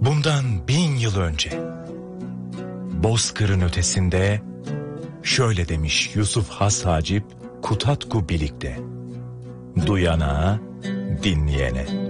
Bundan 1000 yıl önce Bozkır'ın ötesinde şöyle demiş Yusuf Has Hacip Kutatku Bilik'te: duyana, dinleyene.